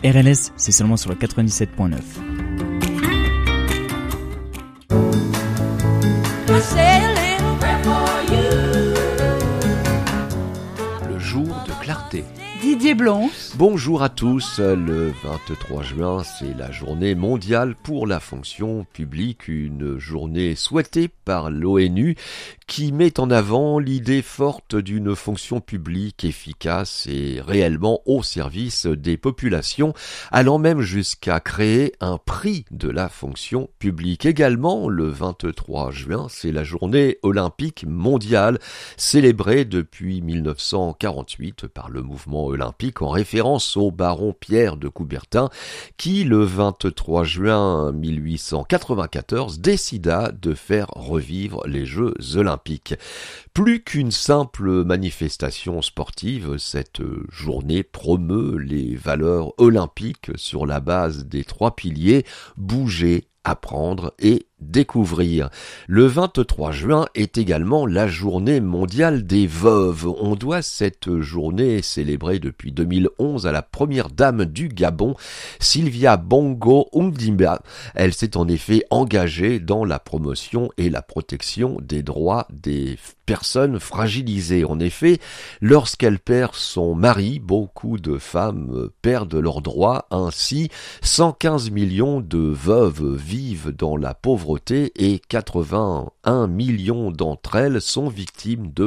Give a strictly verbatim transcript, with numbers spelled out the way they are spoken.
R L S, c'est seulement sur le quatre-vingt-dix-sept point neuf. Le jour de clarté. Didier Blanc. Bonjour à tous, le vingt-trois juin, c'est la journée mondiale pour la fonction publique, une journée souhaitée par l'ONU qui met en avant l'idée forte d'une fonction publique efficace et réellement au service des populations, allant même jusqu'à créer un prix de la fonction publique. Également, le vingt-trois juin, c'est la journée olympique mondiale, célébrée depuis mille neuf cent quarante-huit par le mouvement olympique en référence au baron Pierre de Coubertin qui, le vingt-trois juin mille huit cent quatre-vingt-quatorze, décida de faire revivre les Jeux olympiques. Plus qu'une simple manifestation sportive, cette journée promeut les valeurs olympiques sur la base des trois piliers: bouger, apprendre et découvrir. Le vingt-trois juin est également la journée mondiale des veuves. On doit cette journée célébrée depuis deux mille onze à la première dame du Gabon, Sylvia Bongo Ondimba. Elle s'est en effet engagée dans la promotion et la protection des droits des personnes fragilisées. En effet, lorsqu'elle perd son mari, beaucoup de femmes perdent leurs droits. Ainsi, cent quinze millions de veuves vivent dans la pauvreté et quatre-vingt-un millions d'entre elles sont victimes de